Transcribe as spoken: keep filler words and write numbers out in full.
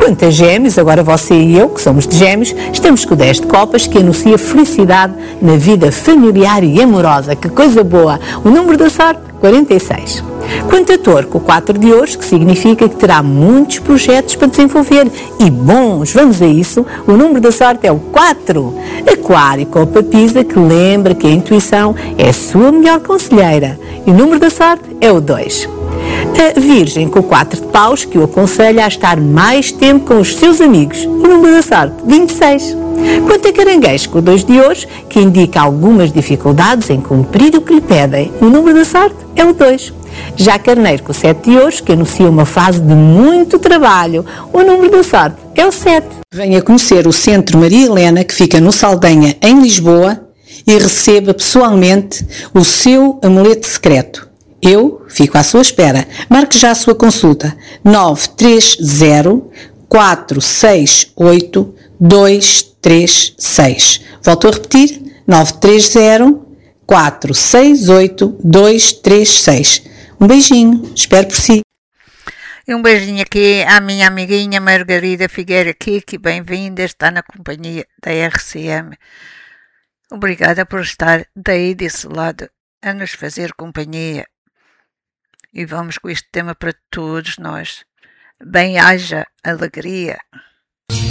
Quanto a Gêmeos, agora você e eu, que somos de Gêmeos, estamos com o dez de copas, que anuncia felicidade na vida familiar e amorosa. Que coisa boa! O número da sorte, quarenta e seis. Quanto a Touro, com o quatro de ouros, que significa que terá muitos projetos para desenvolver e bons, vamos a isso, o número da sorte é o quatro. Aquário, com a papisa, que lembra que a intuição é a sua melhor conselheira e o número da sorte é o dois. A Virgem, com o quatro de paus, que o aconselha a estar mais tempo com os seus amigos e o número da sorte, vinte e seis. Quanto a Caranguejo, com o dois de ouros, que indica algumas dificuldades em cumprir o que lhe pedem, o número da sorte é o dois. Já Carneiro, com o sete de ouros, que anuncia uma fase de muito trabalho, o número da sorte é o sete. Venha conhecer o Centro Maria Helena, que fica no Saldanha, em Lisboa, e receba pessoalmente o seu amuleto secreto. Eu fico à sua espera. Marque já a sua consulta. nove três zero, quatro seis oito, dois três seis. Volto a repetir. nove três zero, quatro seis oito, dois três seis. Um beijinho. Espero por si. E um beijinho aqui à minha amiguinha Margarida Figueira Kiki. Bem-vinda. Está na companhia da R C M. Obrigada por estar daí desse lado a nos fazer companhia. E vamos com este tema para todos nós. Bem-haja alegria.